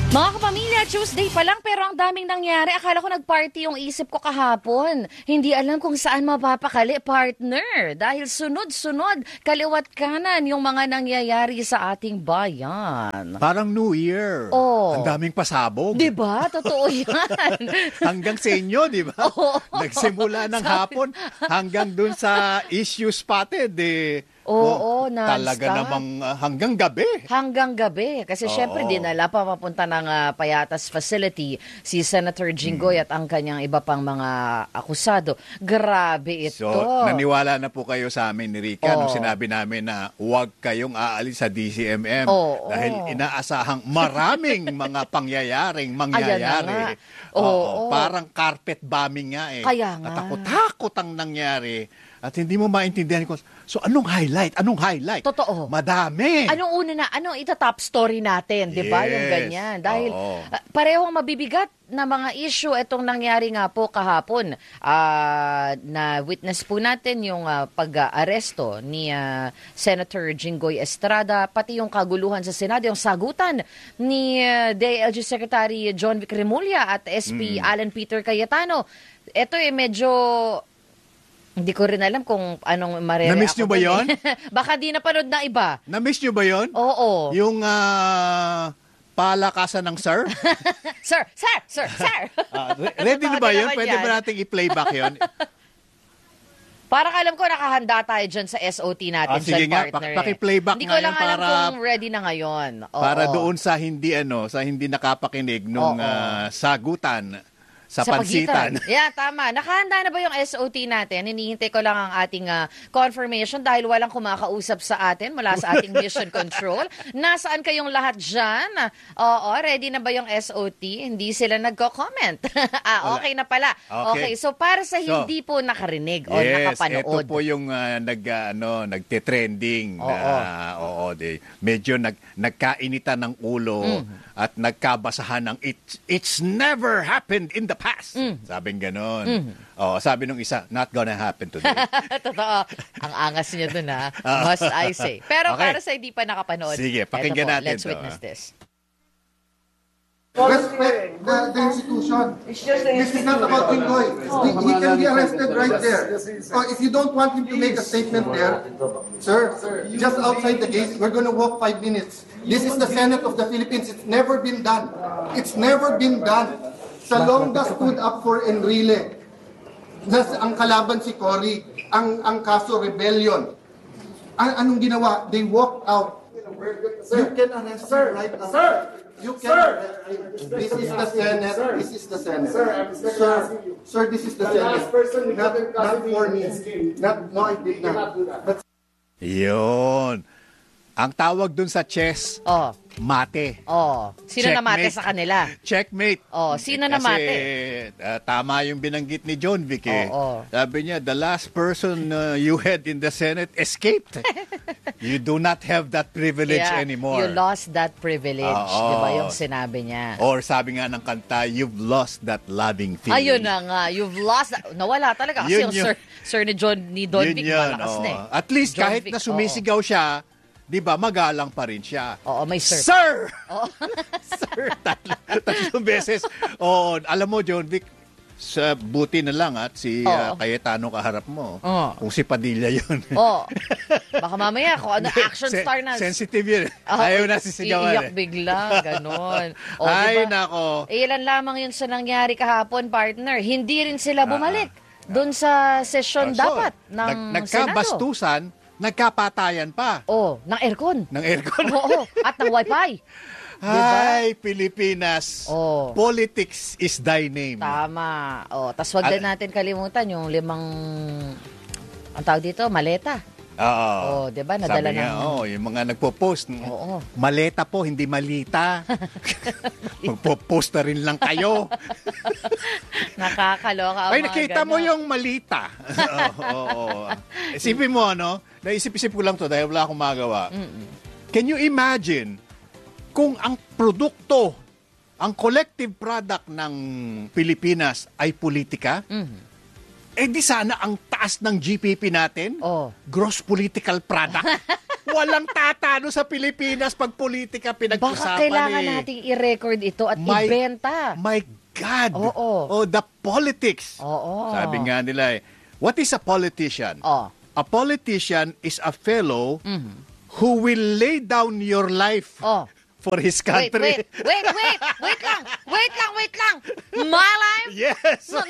Mga kapamilya, Tuesday pa lang pero ang daming nangyari. Akala ko nag-party yung isip ko kahapon. Hindi alam kung saan mapapakali, partner. Dahil sunod-sunod, kaliwat kanan yung mga nangyayari sa ating bayan. Parang New Year. Oh. Ang daming pasabog. Diba? Totoo yan. Hanggang sa inyo, di ba? Oo. Nagsimula ng hapon hanggang dun sa issue spotted. Oo, talaga namang hanggang gabi. Hanggang gabi. Kasi syempre dinala pa papunta ng Payatas Facility si Senator Jinggoy at ang kanyang iba pang mga akusado. Grabe ito. So, naniwala na po kayo sa amin ni Rica nung sinabi namin na huwag kayong aalis sa DCMM dahil inaasahang maraming mga pangyayaring mangyayari. Parang carpet bombing nga eh. Kaya nga. Katakot-takot ang nangyari. At hindi mo maintindihan ko, so anong highlight? Anong highlight? Totoo. Madami. Anong ita-top story natin, di ba? Yung ganyan. Dahil parehong mabibigat na mga issue itong nangyari nga po kahapon. Na witness po natin yung pag-aresto ni Senator Jinggoy Estrada, pati yung kaguluhan sa Senado, yung sagutan ni DILG Secretary John Vic Remulla at SP Alan Peter Cayetano. Ito medyo... Hindi ko rin alam kung anong marereact. Na-miss nyo ba yun? Baka di napanood na iba. Na-miss nyo ba yun? Oo. Yung palakasan ng sir? Sir! Ready na ba yun? Naman Pwede yan. ba nating i-playback yun? Parang alam ko nakahanda tayo dyan sa SOT natin, sige nga, partner. paki-playback Hindi ko lang alam para, kung ready na ngayon. Para doon sa hindi nakapakinig nung sagutan sa pansitan. Yeah, tama. Nakahanda na ba yung SOT natin? Hinihintay ko lang ang ating confirmation dahil walang kumakausap sa atin mula sa ating mission control. Nasaan kayong lahat dyan? Ready na ba yung SOT? Hindi sila nagko-comment. Okay na pala. Okay, so para sa hindi po nakarinig o nakapanood. Ito po yung nagte-trending. Medyo nagkainitan ng ulo at nagkabasahan ng it's never happened in the past. Sabing ganon. Sabi nung isa, not gonna happen today. Totoo. Ang angas niya dun must I say. Pero para sa hindi pa nakapanood, sige, pakinggan natin let's witness this. Respect the institution. It's just This is not about Jinggoy. He can be arrested right there. If you don't want him to make a statement there, sir, just outside the gate, we're going to walk 5 minutes. This is the Senate of the Philippines. It's never been done. It's never been done. Salonga stood up for Enrile. Ang kalaban si Cory. Ang kaso rebellion. Anong ginawa? They walked out. You can arrest her right now. Sir! You can. This is the Senate. This is the Senate. Sir, this is the Senate. Not for me. No, I did not. Yun. Ang tawag dun sa chess, mate. Sino na mate sa kanila? Checkmate. Sino na mate? Kasi tama yung binanggit ni John Vic. Sabi niya, the last person you had in the Senate escaped. You do not have that privilege anymore. You lost that privilege. Diba yung sinabi niya? Or sabi nga ng kanta, you've lost that loving feeling. Ayun na nga. You've lost that. Nawala talaga. Kasi yung sir ni Don Vic, malakas na eh. At least John kahit Vic, na sumisigaw siya, di ba, magalang pa rin siya. May sir. Sir! Sir, tatlong beses. Alam mo, John Vic, sa buti na lang at si Cayetano kaharap mo. Kung si Padilla yun. Baka mamaya, kung ano action star na. Sensitive yun. Ayaw na sisigawan. Iiyak bigla, ganon. Ay, diba? nako. Ilan lamang yun sa nangyari kahapon, partner. Hindi rin sila bumalik doon sa session dapat ng nagkabastusan, nagkapatayan pa. Ng aircon. Ng aircon. At ng wifi. Ay, Pilipinas. Politics is thy name. Tama. Tas wag din natin kalimutan yung 5, ang tawag dito, maleta. Diba? Nadala sabi nga, yung mga nagpo-post. Maleta po, hindi malita. Magpo-post na rin lang kayo. Nakakaloka. Ay, nakita mo yung malita. Isipin mo, naisip-isip ko lang to dahil wala akong magawa. Can you imagine kung ang produkto, ang collective product ng Pilipinas ay politika? Di sana ang taas ng GPP natin, gross political product. Walang tatalo sa Pilipinas pag politika pinag-usapan. Baka kailangan nating i-record ito at ibenta. My God! Oo. Oh, the politics. Oo. Sabi nga nila what is a politician? A politician is a fellow who will lay down your life for his country. Wait lang. My life? Yes. No.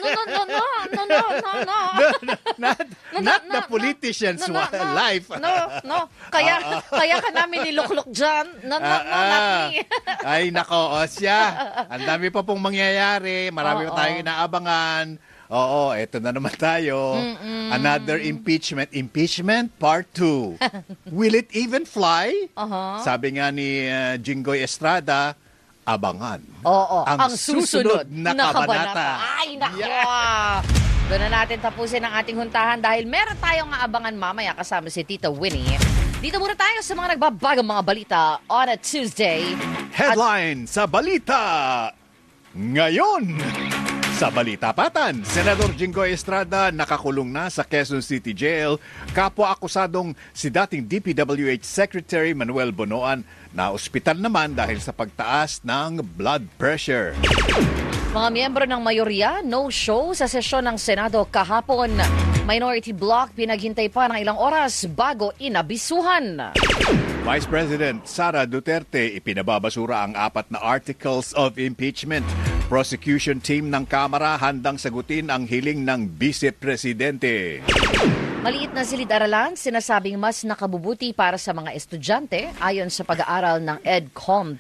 Not the politician's life. No. Kaya ka namin niluklok dyan. No, not me. Ay, nako, siya. Ang dami pa pong mangyayari. Marami pa tayong inaabangan. Oo, eto na naman tayo. Another impeachment. Impeachment part 2. Will it even fly? Sabi nga ni Jinggoy Estrada, abangan. Ang susunod na kabanata. Ay, nako. Doon na natin tapusin ang ating huntahan dahil meron tayong aabangan mamaya kasama si Tita Winnie. Dito muna tayo sa mga nagbabagang mga balita on a Tuesday. Headline sa balita ngayon. Sa Balita Patan, Senador Jinggoy Estrada nakakulong na sa Quezon City Jail. Kapwa akusadong si dating DPWH Secretary Manuel Bonoan na ospital naman dahil sa pagtaas ng blood pressure. Mga miyembro ng mayorya, no-show sa sesyon ng Senado kahapon. Minority bloc pinaghintay pa ng ilang oras bago inabisuhan. Vice President Sara Duterte ipinababasura ang 4 na articles of impeachment. Prosecution team ng Kamara handang sagutin ang hiling ng Vice Presidente. Maliit na silid-aralan, sinasabing mas nakabubuti para sa mga estudyante ayon sa pag-aaral ng EDCOM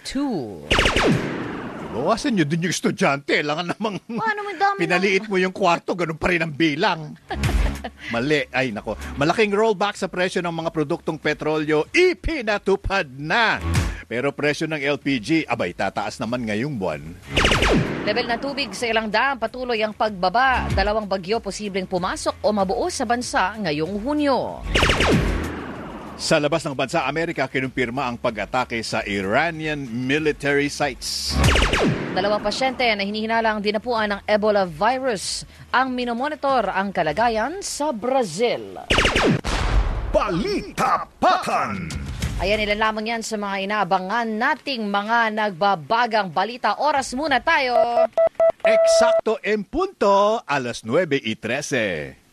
2. Bawasan nyo din yung estudyante. Langan namang pinaliit mo yung kwarto, ganun pa rin ang bilang. Mali. Ay, nako. Malaking rollback sa presyo ng mga produktong petrolyo ipinatupad na. Pero presyo ng LPG, abay, tataas naman ngayong buwan. Level na tubig sa ilang dam, patuloy ang pagbaba. 2 bagyo posibleng pumasok o mabuo sa bansa ngayong Hunyo. Sa labas ng bansa Amerika, kinumpirma ang pag-atake sa Iranian military sites. 2 pasyente na hinihinalang dinapuan ng Ebola virus ang minomonitor ang kalagayan sa Brazil. Balita Patan. Ayan, ilan lamang yan sa mga inaabangan nating mga nagbabagang balita. Oras muna tayo. Eksakto en punto, 9:13.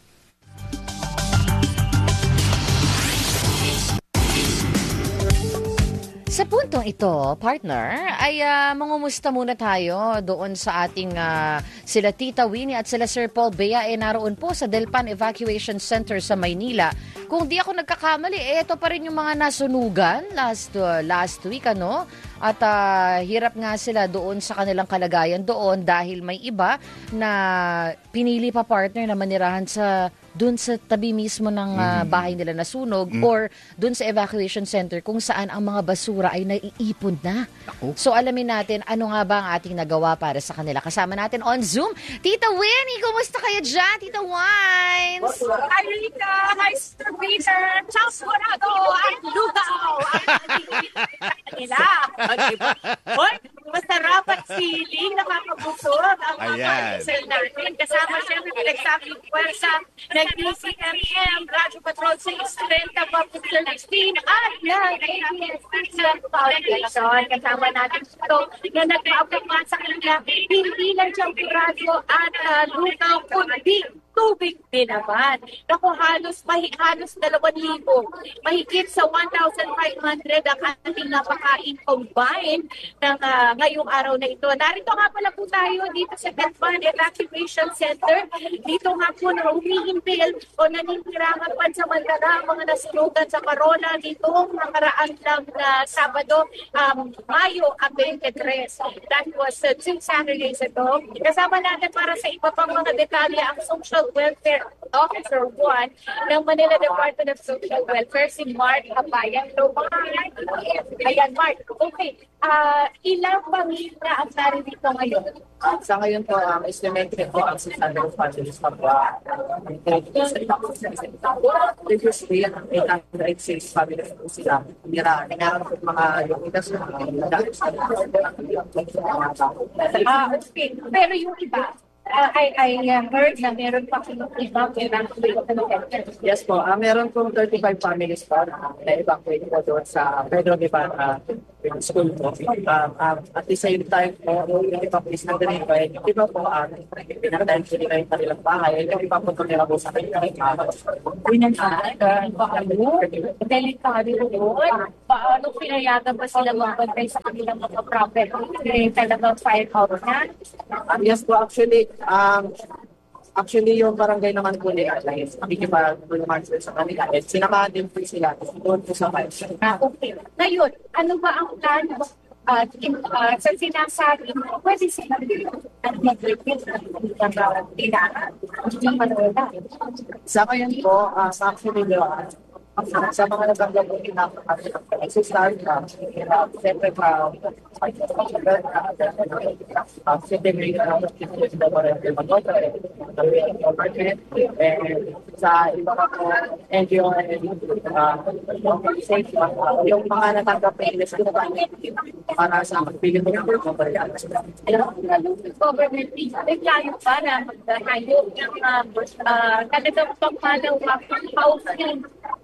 Sa puntong ito, partner, ay mangumusta muna tayo doon sa ating sila Tita Winnie at sila Sir Paul Bea naroon po sa Delpan Evacuation Center sa Maynila. Kung di ako nagkakamali, ito pa rin yung mga nasunugan last week, ano? At hirap nga sila doon sa kanilang kalagayan doon dahil may iba na pinili pa partner na manirahan doon sa tabi mismo ng bahay nila nasunog or doon sa evacuation center kung saan ang mga basura ay naiipon na. So alamin natin ano nga ba ang ating nagawa para sa kanila. Kasama natin on Zoom, Tita Winnie, kumusta kayo dyan? Tita Wines! Hi Rita! Hi Sir Peter! Charles Morado! At Lugaw! Hoy, masarap at siling, nakakabusog ang mga sir natin. Kasama siyempre pinagsabi puwersa ng DCMM, Radyo Patrol 630, Public Service Team, at ng Foundation. Kasama natin ito na nag-aapagman sa kanila, hindi lang siyang radyo at lugaw, kundi tubig din naman. Naku, halos 2,000. Mahigit sa 1,500 ang ating napakain combined ng ngayong araw na ito. Narito nga pala po tayo dito sa Delpan Evacuation Center. Dito nga po na umihimpil o naninirahan pansamantala ang mga nasunugan sa Corona ditong nakaraan ng Sabado, Mayo 23. That was 2 Saturdays ago. Kasama natin para sa iba pang mga detalye ang Social Welfare Officer 1 ng Manila Department of Social Welfare, si Mark Kabayan. So, ayan, Mark. Okay. Ilang pamilya ang narito ngayon? Sa ngayon po, estimated po ang 600 families na po. Previously, 806 families po sila. Kailangan po mga lumitas na Okay. Pero yung iba, I heard na meron pa iba Yes po, meron pong 35 families pa na evacuate po doon sa Pedro Rivera School po. At the same time po, yung iba po is nag-revive. Yung iba po, pinatayin po nila yung kanilang bahay. Yung iba po tumira po sa kanilang delikado doon. Paano pinayagan ba sila magbantay sa kanilang mga property? Talagang fire out na? Yes po, actually, yung barangay naman po nila, nakikipag-tulungan sila sa kanila. At sinamahan din po sila doon po sa fire. Okay. Ngayon, ano ba ang plan sa sinasabi, pwede sila mag-repeat ng tinara? Sa ngayon po, actually, sa mga natanggap po start na, siyempre pa, sa iba ka po, NGO, yung mga natanggap po para sa magpili mo ng government, naglayo pa na magkayo ng talagang housing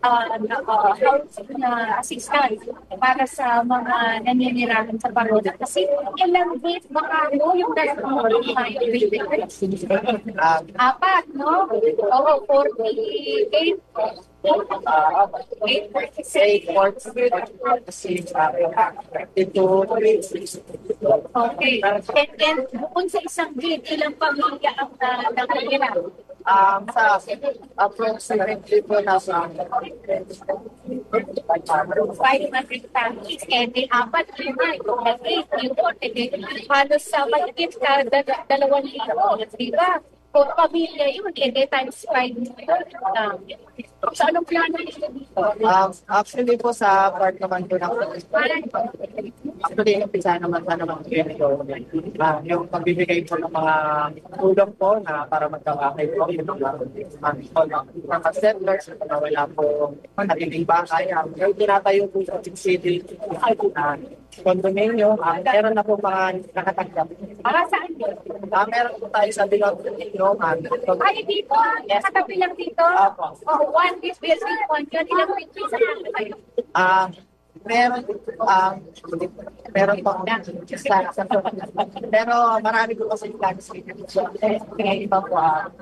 na assistance para sa mga naninirahan sa parola. Kasi ilang days baka yung apat, no? Oo, 48. 846. Okay. And bukod sa isang gate, ilang pamilya ang nakikita? Sa approximately po nasa 500 families, and the apat, lima, yung nag-8, yung 40, halos sa magigit ka 2,000, di ba? Kung pamilya yun, times 5 so, anong plano nito dito? Actually po sa part naman po ng actually, umpisa naman yung pagbibigay po ng mga tulong po na para magkawakay po yung mga settlers na wala po nagiging bakay. Yung tinatayo po sa city condominium, meron na po mga nakatanggap. Para saan yun? Meron po tayo sa Bilog. Ay, dito? Nakatabi lang dito? Oh, one is building one. Yun, ilang pictures sa kayo? Meron pa pero marami ko kasi plans kaya iba po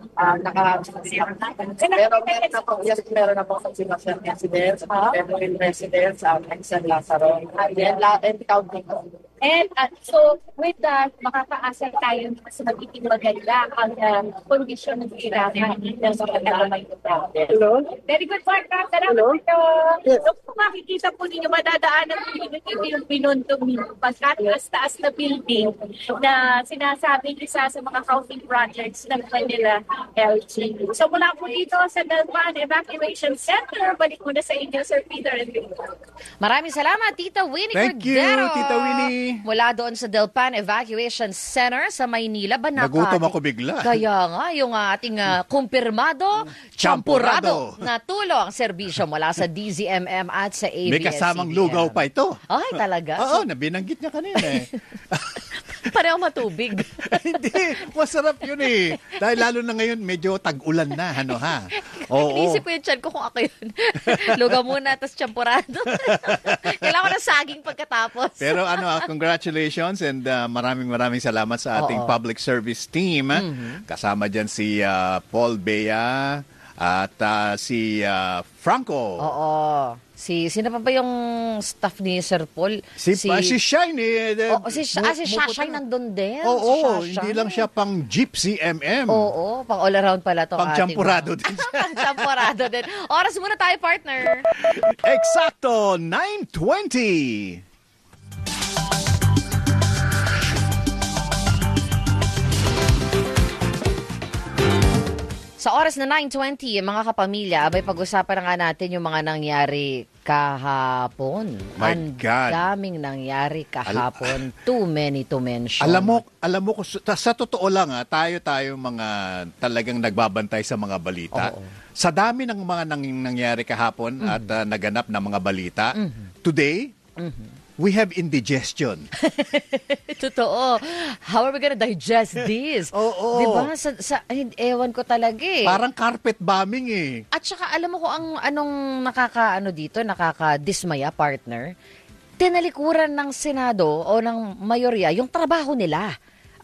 meron na po sa Sebastian residence, Pedro residence, San Lazaro, and counting. And so, with that, makakaasal tayo sa magiging maganda ang kondisyon ng tirahan ng mga taga-Maynila. Hello? Very good, Mark. Salamat ito. Yes. So, kung makikita po ninyo, madadaanan po yung pinuntumino pagkataas-taas na building na sinasabi isa sa mga housing projects ng Manila LG. So, mula po dito sa Delpan Evacuation Center, balik muna sa inyo, Sir Peter and Victor. Maraming salamat, Tita Winnie Thank you, Cordero. Tita Winnie. Mula doon sa Delpan Evacuation Center sa Maynila. Nagutom ako bigla. Kaya nga, yung ating kumpirmado, champurado na tulong serbisyo mula sa DZMM at sa ABS-CBN. May kasamang lugaw pa ito. Ay, talaga? Oo, binanggit niya kanina eh. Pareho matubig. Hindi, masarap yun eh. Dahil lalo na ngayon, medyo tag-ulan na, Oo. Inisip ko yung tiyan ko kung ako yun. Lugaw muna, tapos champurado. Kailangan ko ng saging pagkatapos. Pero congratulations and maraming salamat sa ating public service team. Kasama dyan si Paul Bea at si Franco. Oo. Sino pa ba yung staff ni Sir Paul? Si Shine. Si Shashay nandun din. Oo, hindi lang siya pang Gypsy MM. Oo, pang all around pala to. Pang champurado din siya. Pang champurado din. Oras muna tayo, partner. Eksakto, 9:20. Sa oras na 9:20, mga kapamilya, abay pag-usapan na nga natin yung mga nangyari kahapon. My Ang God. daming nangyari kahapon. Too many to mention. Alam mo sa totoo lang tayo mga talagang nagbabantay sa mga balita. Oo. Sa dami ng mga nangyari kahapon at naganap na mga balita, today, we have indigestion. Totoo. How are we gonna digest this? Oo. Diba? Ewan ko talaga eh. Parang carpet bombing eh. At saka alam mo kung anong nakakadismaya, partner? Tinalikuran ng Senado o ng mayorya yung trabaho nila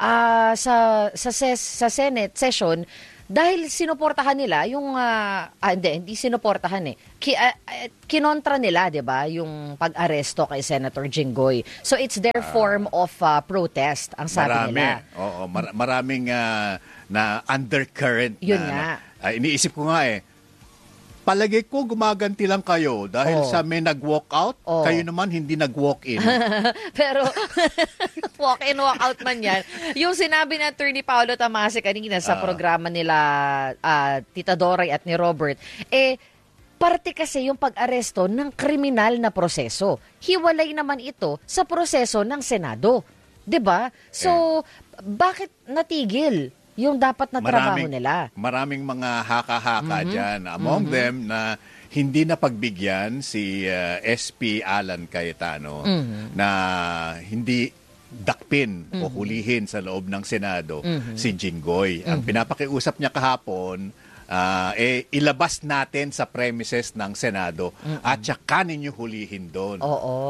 sa Senate session dahil sinuportahan nila yung hindi sinuportahan kinontra nila, 'di ba, yung pag-aresto kay Senator Jinggoy. So it's their form of protest ang sabi nila. Oo, maraming na undercurrent. Yun nga. Iniisip ko nga palagay ko gumaganti lang kayo dahil sa may nag-walk out, kayo naman hindi nag-walk in. Pero walk in, walk out man yan. Yung sinabi ni Attorney Paolo Tamasi kanina sa programa nila Tita Doray at ni Robert, parte kasi yung pag-aresto ng kriminal na proseso. Hiwalay naman ito sa proseso ng Senado. 'Di ba? So, bakit natigil yung dapat na trabaho nila? Maraming mga haka-haka dyan. Among them na hindi na pagbigyan si SP Alan Cayetano na hindi dakpin o hulihin sa loob ng Senado si Jinggoy. Ang pinapakiusap niya kahapon, ilabas natin sa premises ng Senado at saka ninyo hulihin doon.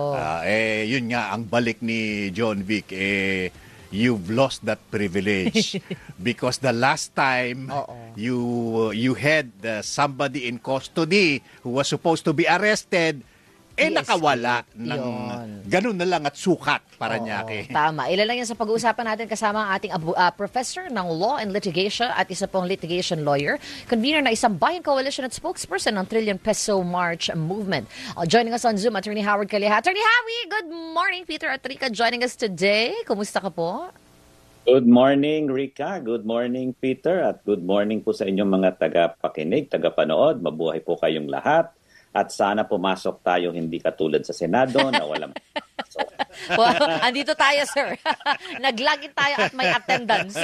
Yun nga, ang balik ni John Vic, you've lost that privilege because the last time you had somebody in custody who was supposed to be arrested, nakawala ng ganun na lang at sukat para Paranaque. Tama. Ilan lang yan sa pag-uusapan natin kasama ang ating professor ng Law and Litigation at isa pong litigation lawyer, convener na Isang Bayan Coalition at spokesperson ng Trillion Peso March Movement. Joining us on Zoom, Attorney Howard Calleja. Attorney Howie, good morning. Peter at Rica joining us today. Kumusta ka po? Good morning, Rica. Good morning, Peter. At good morning po sa inyong mga tagapakinig, tagapanood. Mabuhay po kayong lahat. At sana pumasok tayo hindi katulad sa Senado na walang pumasok. Well, andito tayo, sir. Nag-log in tayo at may attendance.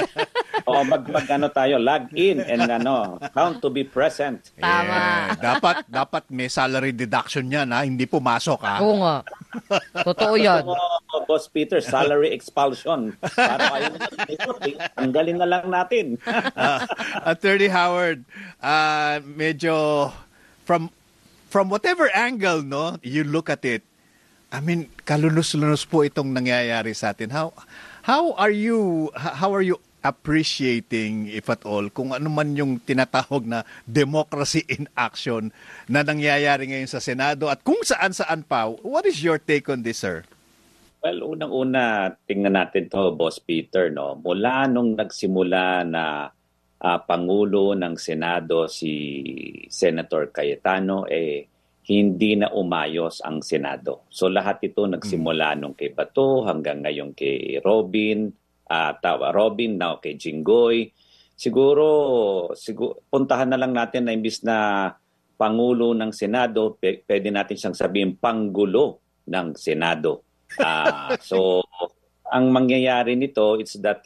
Tayo, log in and count to be present. Tama. Dapat may salary deduction yan, hindi pumasok, ha? Oo nga. Totoo yan. Boss Peter, salary expulsion. Para kayo tanggalin na lang natin. Attorney Howard, medyo from whatever angle, you look at it, I mean, kalunos-lunos po itong nangyayari sa atin. How are you appreciating, if at all, kung ano man yung tinatawag na democracy in action na nangyayari ngayon sa Senado at kung saan-saan pa? What is your take on this, sir? Well, unang-una, tingnan natin to, Boss Peter, mula nung nagsimula na Pangulo ng Senado si Senator Cayetano, hindi na umayos ang Senado. So lahat ito nagsimula nung kay Bato hanggang ngayon kay Robin, now kay Jinggoy. Siguro puntahan na lang natin na imbis na Pangulo ng Senado, pwede natin siyang sabihin panggulo ng Senado. So ang mangyayari nito, it's that,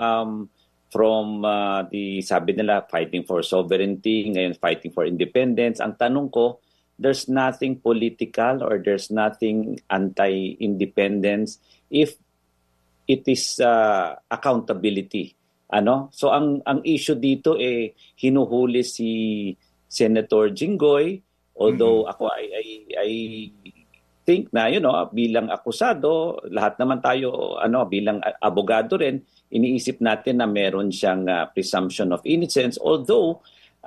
from sabi nila, fighting for sovereignty, ngayon fighting for independence. Ang tanong ko, there's nothing political or there's nothing anti-independence if it is accountability. So ang issue dito hinuhuli si Senator Jinggoy, although ako I think na bilang akusado, lahat naman tayo bilang abogado rin, iniisip natin na meron siyang presumption of innocence, although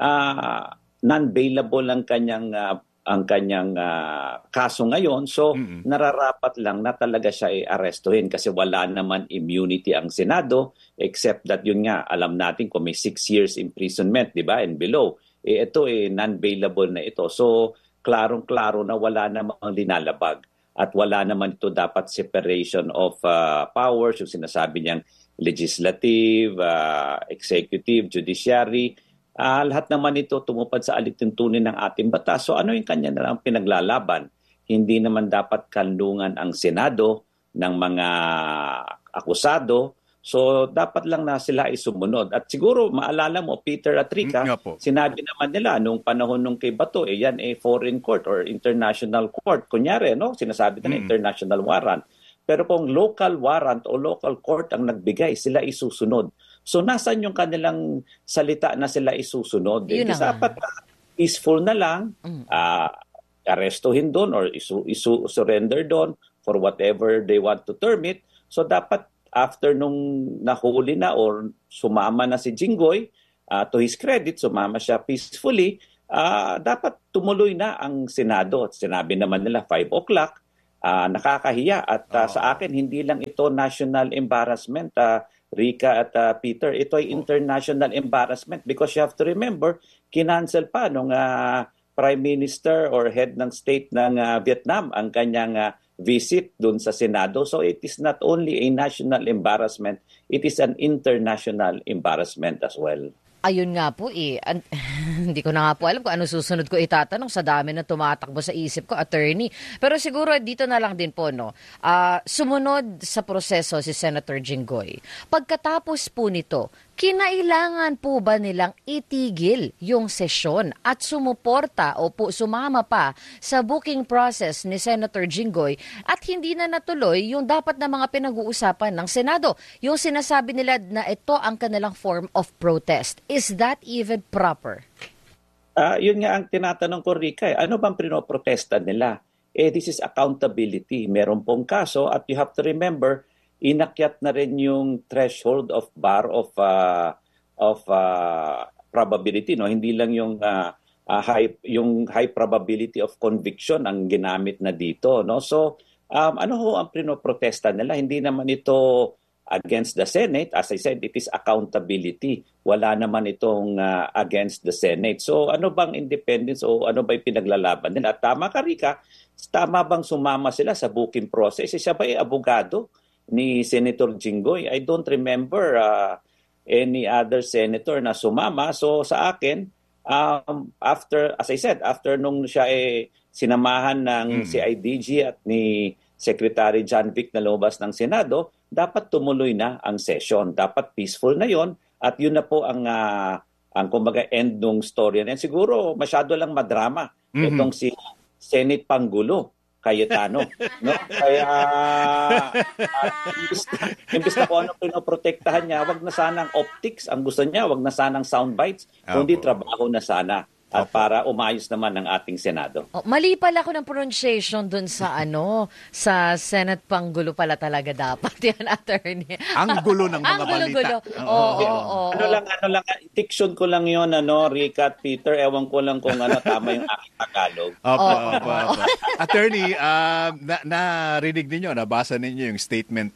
non-bailable ang kanyang kaso ngayon. So nararapat lang na talaga siya arestuhin kasi wala naman immunity ang Senado, except that yun nga, alam natin kung may 6 years imprisonment, di ba, and below. Ito non-bailable na ito. So klarong-klaro na wala namang linalabag at wala naman ito dapat separation of powers, yung sinasabi niyang legislative, executive, judiciary. Lahat naman ito tumupad sa alituntunin ng ating batas. So ano yung kanya na lang pinaglalaban? Hindi naman dapat kanlungan ang Senado ng mga akusado. So dapat lang na sila ay sumunod. At siguro maalala mo, Peter at Rica, sinabi naman nila nung panahon nung kay Bato, yan foreign court or international court. Kunyari, sinasabi na international warrant. Pero kung local warrant o local court ang nagbigay, sila isusunod. So nasaan yung kanilang salita na sila isusunod? Yun na nga. Dapat peaceful na lang, arestuhin doon or surrender doon for whatever they want to term it. So dapat after nung nahuli na or sumama na si Jinggoy, to his credit, sumama siya peacefully, dapat tumuloy na ang Senado. Sinabi naman nila 5 o'clock, nakakahiya. At sa akin, hindi lang ito national embarrassment, Rica at Peter. Ito ay international embarrassment because you have to remember, kinancel pa nung Prime Minister or head ng state ng Vietnam ang kanyang visit dun sa Senado. So it is not only a national embarrassment, it is an international embarrassment as well. Ayun nga po hindi ko na nga po alam kung ano susunod ko itatanong sa dami na tumatakbo sa isip ko, attorney. Pero siguro dito na lang din po, no, sumunod sa proseso si Senator Jinggoy. Pagkatapos po nito, kinailangan po ba nilang itigil yung sesyon at sumuporta o po sumama pa sa booking process ni Senator Jinggoy at hindi na natuloy yung dapat na mga pinag-uusapan ng Senado? Yung sinasabi nila na ito ang kanilang form of protest. Is that even proper? Yun nga ang tinatanong ko, Rica. Ano bang pinoprotesta nila? This is accountability. Meron pong kaso at you have to remember, inakyat na rin yung threshold of bar of probability, no? Hindi lang yung high probability of conviction ang ginamit na dito, no? So ano ho ang pinoprotesta nila? Hindi naman ito against the Senate. As I said, it is accountability. Wala naman itong against the Senate. So ano bang independence o ano ba yung pinaglalaban nila? At tama ka, Rica, tama bang sumama sila sa booking process? Siya ba abogado ni Senator Jinggoy? I don't remember any other senator na sumama. So sa akin, after, as I said, after nung siya sinamahan ng CIDG at ni Secretary John Vic na lumabas ng Senado, dapat tumuloy na ang session. Dapat peaceful na yon at yun na po ang kumbaga end ng story. And siguro masyado lang madrama itong si Senate Pangulo Cayetano, no? Kaya imbis na kung ano pinoprotektahan niya, wag na sanang optics ang gusto niya, wag na sanang sound bites, kundi trabaho na sana. At para umayos naman ng ating Senado. Mali pala ako ng pronunciation dun sa sa Senate Pangulo pala talaga dapat yan, attorney. Ang gulo ng mga balita. Oo. Ano lang, diction ko lang yon, Rica at Peter, ewan ko lang kung tama yung aking Tagalog. Opo. Attorney, narinig ninyo, nabasa ninyo yung statement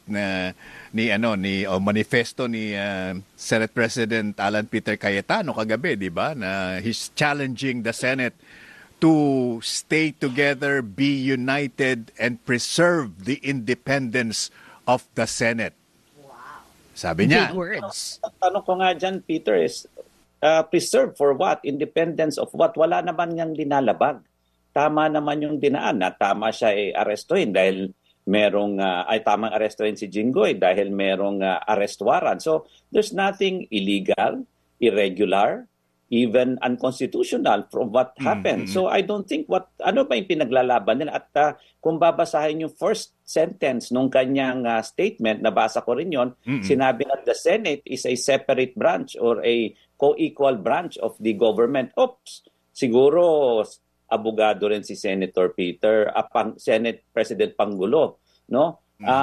ni manifesto ni Senate President Alan Peter Cayetano kagabi, di ba? Na he's challenging the Senate to stay together, be united, and preserve the independence of the Senate. Wow. Sabi niya. Big words. Tanong ko nga dyan, Peter, is preserve for what? Independence of what? Wala naman niyang linalabag. Tama naman yung dinaan na tama siya arestuhin dahil merong tamang arrestuhin si Jinggoy dahil merong arrest warrant. So there's nothing illegal, irregular, even unconstitutional from what happened. So I don't think ano ba yung pinaglalaban nila? At kung babasahin yung first sentence nung kanyang statement, nabasa ko rin yon, sinabi na the Senate is a separate branch or a co-equal branch of the government. Oops, siguro abogado rin si Senator Peter, Senate President Pangulo, no?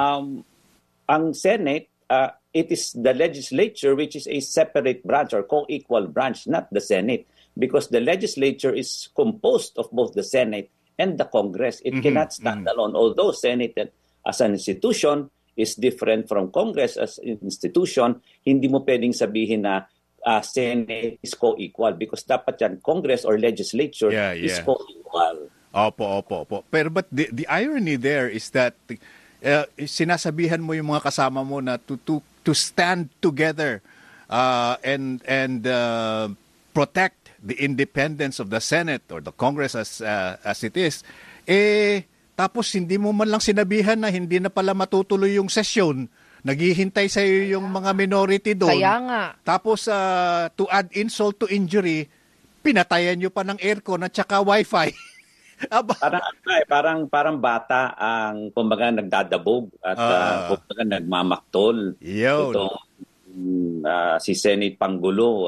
Ang Senate, it is the legislature which is a separate branch or co-equal branch, not the Senate, because the legislature is composed of both the Senate and the Congress. It cannot stand alone. Although Senate as an institution is different from Congress as an institution, hindi mo pwedeng sabihin na Senate is co-equal because dapat yan Congress or legislature is co-equal. Opo. Pero but the irony there is that sinasabihan mo yung mga kasama mo na to stand together and protect the independence of the Senate or the Congress as it is. Tapos hindi mo man lang sinabihan na hindi na pala matutuloy yung sesyon. Naghihintay sa iyo yung mga minority doon. Kaya nga. Tapos to add insult to injury, pinatayan nyo pa ng aircon at saka wifi. parang bata ang kumbaga nagdadabog at kumbaga nagmamaktol. Itong si Senate Pangulo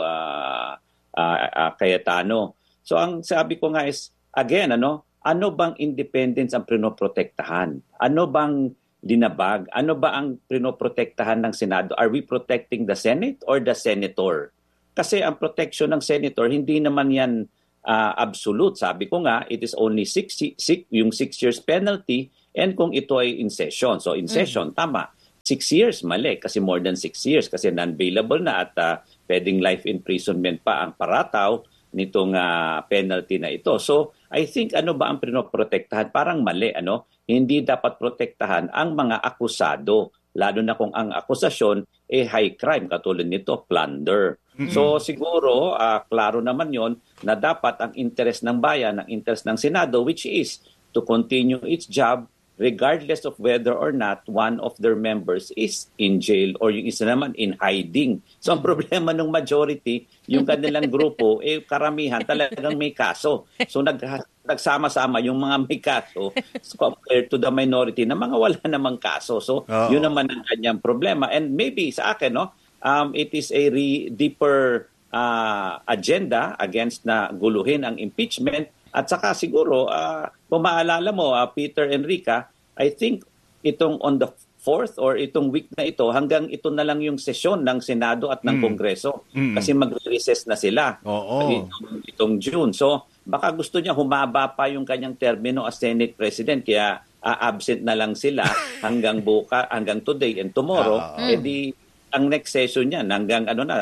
Cayetano. So ang sabi ko nga is again ano bang independence ang prinoprotektahan? Ano bang linabag? Ano ba ang prinoprotektahan ng Senado? Are we protecting the Senate or the senator? Kasi ang protection ng senator hindi naman yan absolute. Sabi ko nga, it is only 6 years penalty and kung ito ay in session. So in session, tama. 6 years, mali. Kasi more than 6 years. Kasi non-bailable na at pwedeng life imprisonment pa ang parataw nitong penalty na ito. So I think ano ba ang pinoprotektahan? Parang mali. Hindi dapat protektahan ang mga akusado. Lalo na kung ang akusasyon high crime. Katulad nito, plunder. So siguro, klaro naman yon na dapat ang interest ng bayan, ang interest ng Senado, which is to continue its job regardless of whether or not one of their members is in jail or yung isa naman in hiding. So ang problema ng majority, yung kanilang grupo, karamihan talagang may kaso. So nagsama-sama yung mga may kaso compared to the minority na mga wala namang kaso. So yun naman ang kanyang problema. And maybe sa akin, it is a deeper agenda against na guluhin ang impeachment. At saka siguro, kung maalala mo, Peter Enrica, I think itong on the 4th or itong week na ito, hanggang ito na lang yung sesyon ng Senado at ng Kongreso. Kasi mag-recess na sila itong June. So baka gusto niya humaba pa yung kanyang termino as Senate President, kaya absent na lang sila hanggang hanggang today and tomorrow. Di ang next session niyan hanggang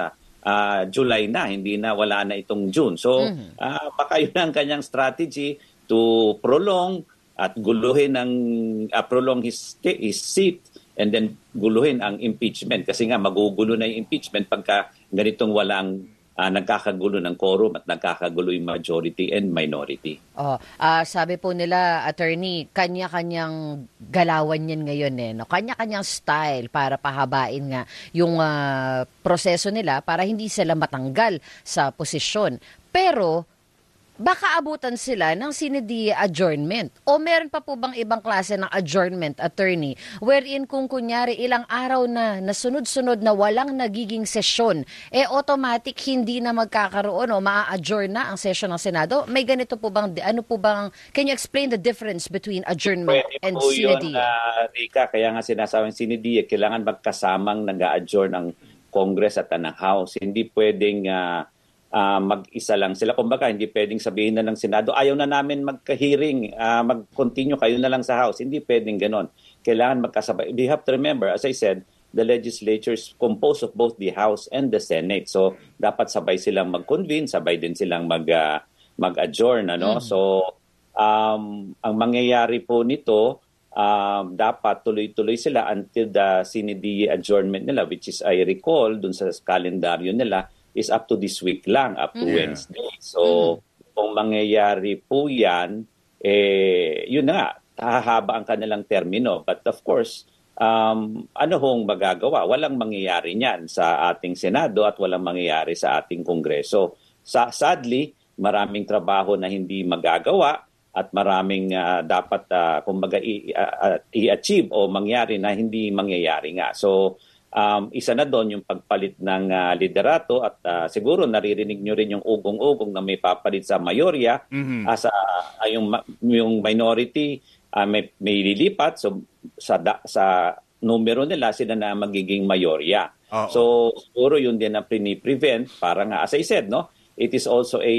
July na, hindi na, wala na itong June. So, baka yun ang kanyang strategy to prolong at guluhin prolong his seat and then guluhin ang impeachment. Kasi nga, magugulo na yung impeachment pagka ganitong walang nagkakagulo ng quorum at nagkakagulo yung majority and minority. Sabi po nila, attorney, kanya-kanyang galawan yan ngayon Kanya-kanyang style para pahabain nga yung proseso nila para hindi sila matanggal sa posisyon. Pero baka abutan sila ng sine-die adjournment. O meron pa po bang ibang klase ng adjournment, attorney, wherein kung kunyari ilang araw na sunod-sunod na walang nagiging sesyon, automatic hindi na magkakaroon o maa-adjourn na ang session ng Senado? May ganito po bang, can you explain the difference between adjournment and sine-die? Rika, kaya nga sinasabing sine-die, kailangan magkasamang nag-a-adjourn ng Congress at ng House. Hindi pwedeng mag-isa lang sila. Kumbaga, hindi pwedeng sabihin na ng Senado, ayaw na namin magka-hearing, mag-continue kayo na lang sa House. Hindi pwedeng ganon. Kailangan magkasabay. We have to remember, as I said, the legislature is composed of both the House and the Senate. So, dapat sabay silang mag-convene, sabay din silang mag-adjourn. So, ang mangyayari po nito, dapat tuloy-tuloy sila until the sine-die adjournment nila, which is, I recall, dun sa kalendaryo nila, is up to this week lang, up to Wednesday. So, kung mangyayari po yan, yun na nga, hahaba ang kanilang termino. But of course, ano hong magagawa? Walang mangyayari niyan sa ating Senado at walang mangyayari sa ating Kongreso. Sadly, maraming trabaho na hindi magagawa at maraming dapat kumbaga i-achieve o mangyari na hindi mangyayari nga. So, isa na doon yung pagpalit ng liderato at siguro naririnig nyo rin yung ugong-ugong na may papalit sa mayorya, yung minority may lilipat, so sa numero nila sila na magiging mayorya. So siguro yun din ang prevent para nga, as I said, it is also a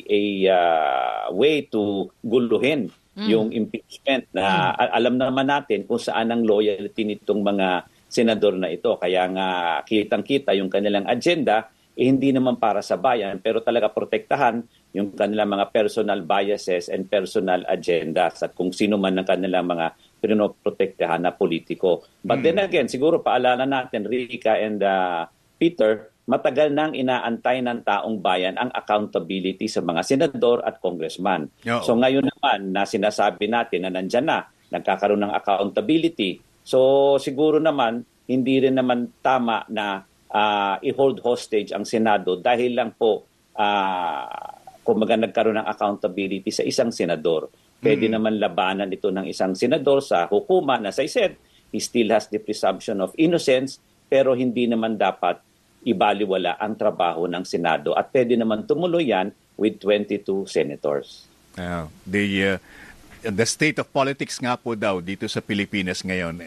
way to guluhin yung impeachment na alam naman natin kung saan ang loyalty nitong mga senador na ito. Kaya nga kitang-kita yung kanilang agenda, hindi naman para sa bayan, pero talaga protektahan yung kanilang mga personal biases and personal agendas at kung sino man ang kanilang mga pinoprotektahan na politiko. But then again, siguro paalala natin, Rica and Peter, matagal nang inaantay ng taong bayan ang accountability sa mga senador at congressman. So ngayon naman na sinasabi natin na nandyan na, nagkakaroon ng accountability. So siguro naman, hindi rin naman tama na i-hold hostage ang Senado dahil lang po kumbaga nagkaroon ng accountability sa isang senador. Pwede naman labanan ito ng isang senador sa hukuman. As I said, he still has the presumption of innocence, pero hindi naman dapat ibaliwala ang trabaho ng Senado. At pwede naman tumuloy yan with 22 senators. The state of politics nga po daw dito sa Pilipinas ngayon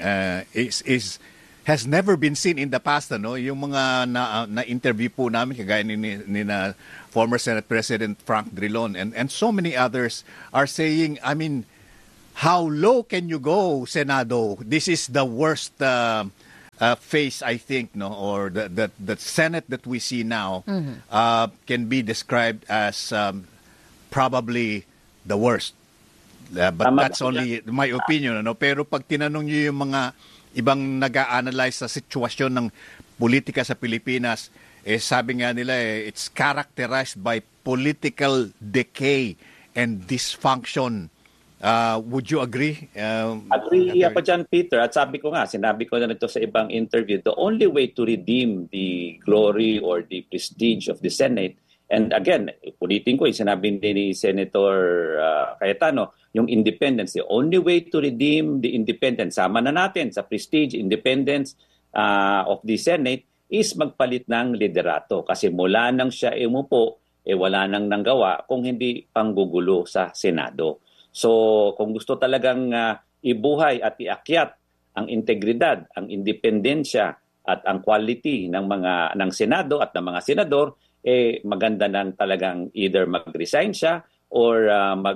has never been seen in the past. Yung mga na-interview po namin, kagaya ni na former Senate President Frank Drilon and so many others are saying, I mean, how low can you go, Senado? This is the worst phase, I think, or the Senate that we see now can be described as probably the worst. But that's only my opinion. Pero pag tinanong niyo yung mga ibang nag-a-analyze sa sitwasyon ng politika sa Pilipinas, sabi nga nila, it's characterized by political decay and dysfunction. Would you agree? Agree ako dyan, Peter. At sinabi ko na ito sa ibang interview, the only way to redeem the glory or the prestige of the Senate, and again, ulitin ko, sinabi ni Senator Cayetano, yung independence, the only way to redeem the independence, sama na natin sa prestige, independence of the Senate, is magpalit ng liderato. Kasi mula nang siya umupo, wala nang nanggawa kung hindi panggugulo sa Senado. So kung gusto talagang ibuhay at iakyat ang integridad, ang independensya at ang quality ng Senado at ng mga senador, maganda nang talagang either mag-resign siya or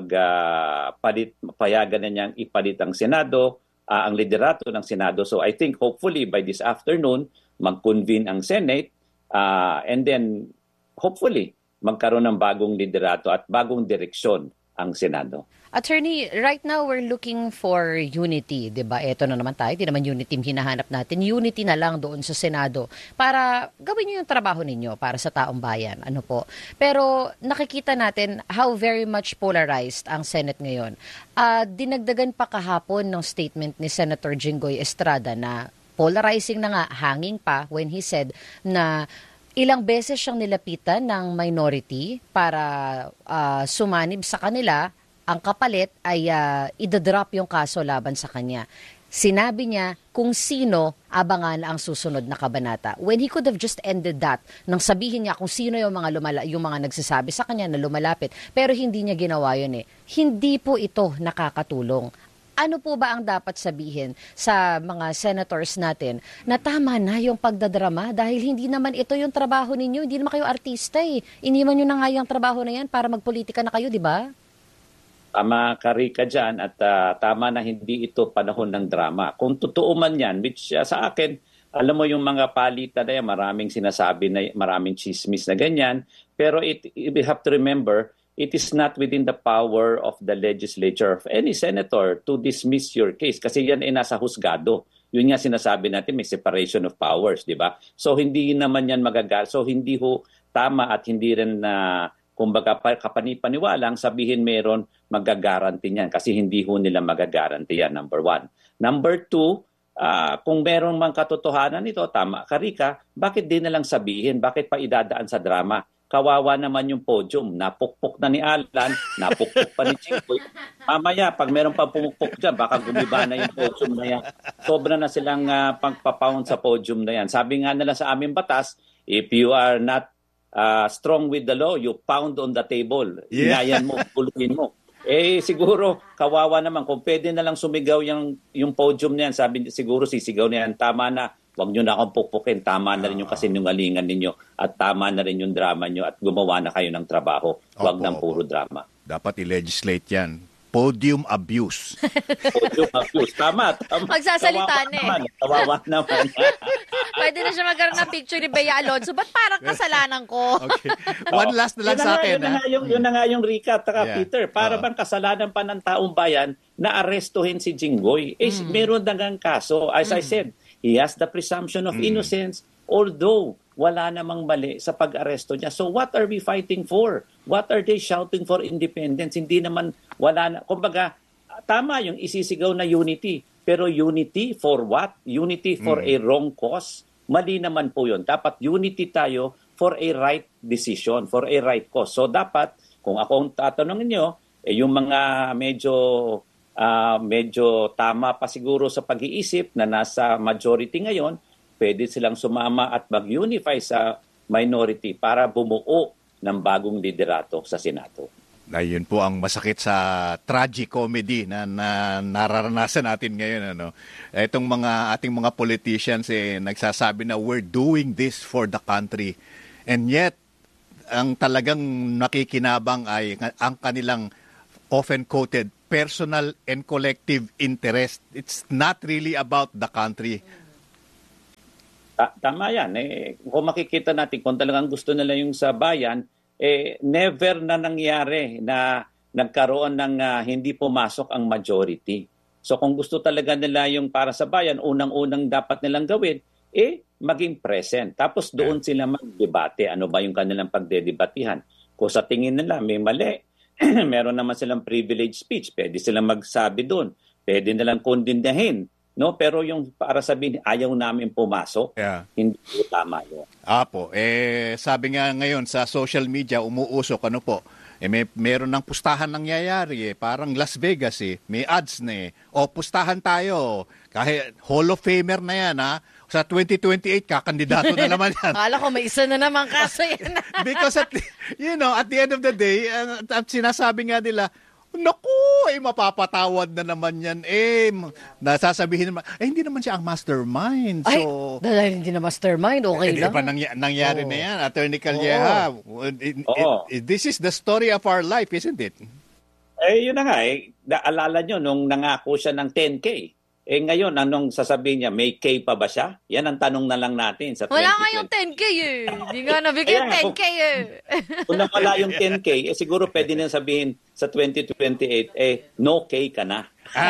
payagan na niyang ipalit ang Senado, ang liderato ng Senado. So I think hopefully by this afternoon, mag-convene ang Senate and then hopefully magkaroon ng bagong liderato at bagong direksyon ang Senado. Attorney, right now we're looking for unity, 'di ba? Ito na naman tayo, hindi naman unity yung hinahanap natin. Unity na lang doon sa Senado para gawin niyo yung trabaho ninyo para sa taong bayan. Ano po? Pero nakikita natin how very much polarized ang Senate ngayon. Dinagdagan pa kahapon ng statement ni Senator Jinggoy Estrada na polarizing na nga, hanging pa when he said na ilang beses siyang nilapitan ng minority para sumanib sa kanila. Ang kapalit ay idadrop yung kaso laban sa kanya. Sinabi niya kung sino abangan ang susunod na kabanata. When he could have just ended that, nang sabihin niya kung sino yung mga nagsasabi sa kanya na lumalapit, pero hindi niya ginawa yun Hindi po ito nakakatulong. Ano po ba ang dapat sabihin sa mga senators natin na tama na yung pagdadrama dahil hindi naman ito yung trabaho ninyo, hindi naman kayo artista Iniwan nyo na nga yung trabaho na yan para magpolitika na kayo, di ba? Tama ka Rika dyan at tama na hindi ito panahon ng drama. Kung totoo man yan, which sa akin, alam mo yung mga palitan na yan, maraming sinasabi na maraming chismis na ganyan, pero we have to remember, it is not within the power of the legislature of any senator to dismiss your case kasi yan ay nasa husgado. Yun nga sinasabi natin, may separation of powers, di ba? So hindi naman yan so hindi ho tama at hindi rin kumbaga kapanipaniwalang sabihin meron magagaranti niyan kasi hindi ho nila magagaranti yan, number one. Number two, kung meron mang katotohanan nito, tama ka Rika, bakit di nalang sabihin? Bakit pa idadaan sa drama? Kawawa naman yung podium. Napukpok na ni Alan, napukpok pa ni Jinggoy. Mamaya, pag meron pa pumukpok dyan, baka gumiba na yung podium na yan. Sobra na silang pagpapound sa podium na yan. Sabi nga nila sa aming batas, if you are not strong with the law, you pound on the table. Inayan mo, pulutin mo. Siguro, kawawa naman. Kung pwede na lang sumigaw yung podium na yan, sabi siguro sisigaw na yan, tama na. Huwag nyo na akong pukpukin. Tama na rin yung kasinungalingan ninyo at tama na rin yung drama nyo at gumawa na kayo ng trabaho. Huwag ng puro drama. Dapat i-legislate yan. Podium abuse. Podium abuse. Tama. Magsasalita na Kawawa naman. Pwede na siya magkaroon ng picture ni Bea Alonzo. Ba't parang kasalanan ko? Okay. One last na lang sa akin. Yun na nga yung Rika at Peter. Para bang kasalanan pa ng taong bayan na arestuhin si Jinggoy? Meron na ngang kaso. As I said, he has the presumption of innocence, although wala namang mali sa pag-aresto niya. So what are we fighting for? What are they shouting for independence? Hindi naman, wala na. Kumbaga, tama yung isisigaw na unity. Pero unity for what? Unity for a wrong cause? Mali naman po yun. Dapat unity tayo for a right decision, for a right cause. So dapat, kung ako ang tatanungin nyo, Yung mga medyo tama pa siguro sa pag-iisip na nasa majority ngayon, pwede silang sumama at mag-unify sa minority para bumuo ng bagong liderato sa Senado. Ayun po ang masakit sa tragicomedy na nararanasan natin ngayon. Itong ating mga politicians nagsasabi na we're doing this for the country. And yet, ang talagang nakikinabang ay ang kanilang often quoted personal and collective interest. It's not really about the country. Tama yan. Kung makikita natin, kung talagang gusto nila yung sa bayan, never na nangyari na nagkaroon ng hindi pumasok ang majority. So kung gusto talaga nila yung para sa bayan, unang-unang dapat nilang gawin, maging present. Tapos doon sila magdebate. Ano ba yung kanilang pagdedebatihan? Kung sa tingin nila may mali, meron naman silang privilege speech. Pwede silang magsabi doon. Pwede nilang kondinahin. No, pero yung para sabihin ayaw namin pumasok, hindi po tama yun. Apo, sabi nga ngayon sa social media umuusok meron ng pustahan nangyayari parang Las Vegas may ads na o pustahan tayo kahit Hall of Famer na yan sa 2028 kakandidato na naman yan. Akala ko may isa na naman kaso yan. Because at the end of the day, at sinasabi nga nila, naku, mapapatawad na naman yan. Nasasabihin naman, hindi naman siya ang mastermind. So, dahil hindi na mastermind, okay lang. Nangyari na yan, Attorney Calleja. This is the story of our life, isn't it? Yun na nga. Naalala nyo, nung nangako siya ng 10K, ngayon, anong sasabihin niya? May K pa ba siya? Yan ang tanong na lang natin sa 2020. Wala nga yung 10K Hindi nga nabigyan 10K Kung wala yung 10K, siguro pwede na sabihin sa 2028, no K ka na.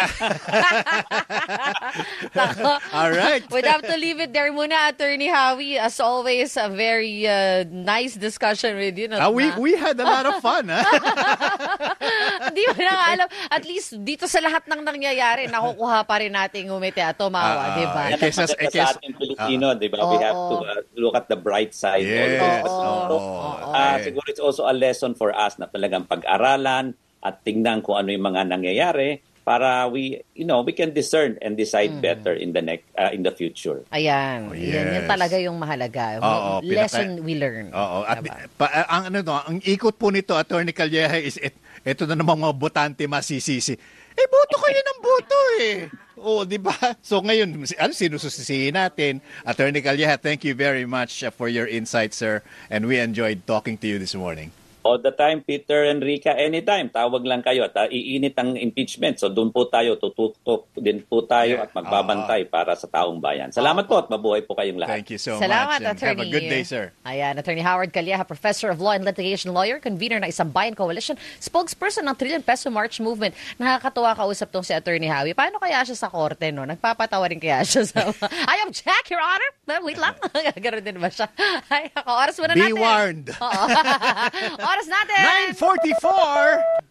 All right. We'd have to leave it there muna, Attorney Howie. As always, a very nice discussion with you. We had a lot of fun. Hindi mo na alam. At least dito sa lahat ng nangyayari, nakukuha pa rin natin umiti at tumawa, di ba? Sa ating Pilipino, di ba? We have to look at the bright side. Yes. Siguro it's also a lesson for us na talagang pag-aralan at tingnan kung ano yung mga nangyayari para we can discern and decide better in the future. Ayan. Yan talaga yung mahalaga. Lesson we learn. At ang ikot po nito, Attorney Calleja, is ito na namang mga botante masisisi. Boto kayo ng boto di ba? So ngayon, sinususisihin natin? Attorney Calleja, thank you very much for your insight, sir. And we enjoyed talking to you this morning. All the time, Peter and Rica, anytime. Tawag lang kayo at iinit ang impeachment. So doon po tayo, tututok din po tayo at magbabantay para sa taong bayan. Salamat po at mabuhay po kayong lahat. Thank you so much. Have a good day, sir. Ayan, Attorney Howard Calleja, Professor of Law and Litigation Lawyer, convener ng Isang Bayan Coalition, spokesperson ng Trillion Peso March Movement. Nakakatuwa kausap tong si Attorney Howie. Paano kaya siya sa korte, no? Nagpapatawa rin kaya siya sa... I object, Your Honor! Wait lang. Ganoon din ba siya? Ay, oras muna natin. Be warned. Oras natin. 9:44.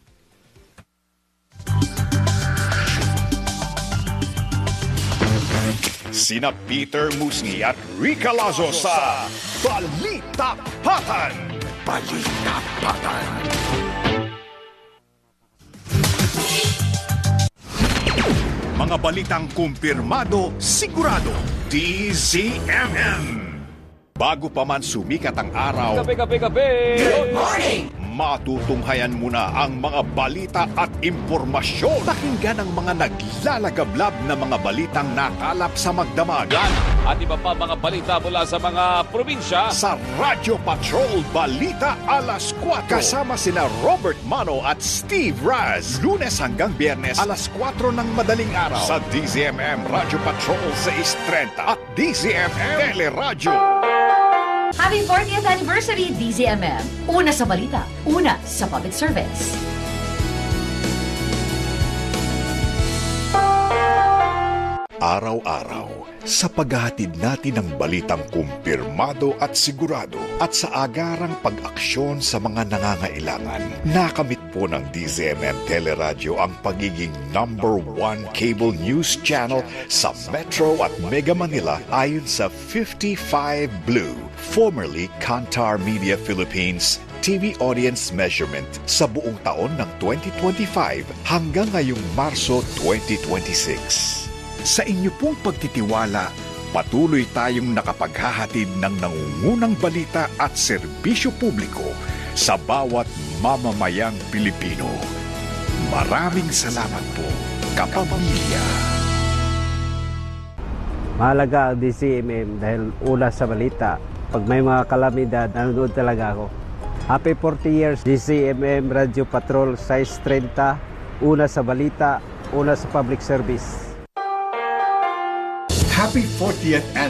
Sina Peter Musngi at Rica Lazo sa Balita Patan. Balita Patan. Mga balitang kumpirmado, sigurado. DZMM. Bago pa man sumikat ang araw, Kape. Good morning! Matutunghayan muna ang mga balita at impormasyon. Pakinggan ang mga naglalagablab na mga balitang nakalap sa magdamagan. At iba pa mga balita mula sa mga probinsya. Sa Radio Patrol Balita Alas 4. Kasama sina Robert Mano at Steve Raz. Lunes hanggang Biyernes alas 4 ng madaling araw. Sa DZMM Radio Patrol 630 at DZMM Teleradyo. Happy 40th anniversary, DZMM. Una sa balita, una sa public service. Araw-araw, sa paghahatid natin ng balitang kumpirmado at sigurado at sa agarang pag-aksyon sa mga nangangailangan, nakamit po ng DZMM Teleradyo ang pagiging #1 cable news channel sa Metro at Mega Manila ayon sa 55 Blue, formerly Kantar Media Philippines TV audience measurement sa buong taon ng 2025 hanggang ngayong Marso 2026. Sa inyo pong pagtitiwala, patuloy tayong nakapaghahatid ng nangungunang balita at serbisyo publiko sa bawat mamamayang Pilipino. Maraming salamat po, kapamilya. Mahalaga ang DCMM dahil una sa balita. Pag may mga kalamidad, nanonood talaga ako. Happy 40 years DCMM Radio Patrol, size 30, una sa balita, una sa public service. Happy 40th